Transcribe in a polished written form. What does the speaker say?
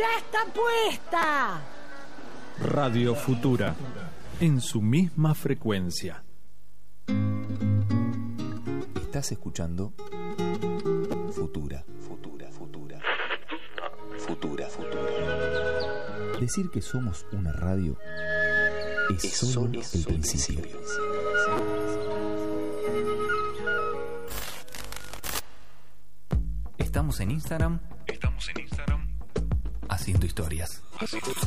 ¡Ya está puesta! Radio Futura, en su misma frecuencia. Estás escuchando Futura. Decir que somos una radio es solo el principio. Estamos en Instagram. Haciendo historias.